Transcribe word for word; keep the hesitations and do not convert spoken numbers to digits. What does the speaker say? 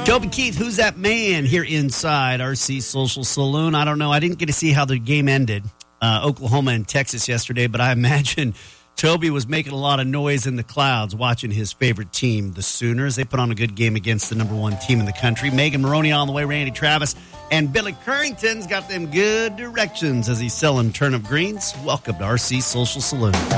Toby Keith, who's that man here inside R C Social Saloon? I don't know. I didn't get to see how the game ended, uh, Oklahoma and Texas yesterday, but I imagine Toby was making a lot of noise in the clouds watching his favorite team, the Sooners. They put on a good game against the number one team in the country. Megan Maroney on the way, Randy Travis, and Billy Currington's got them good directions as he's selling turnip greens. Welcome to R C Social Saloon.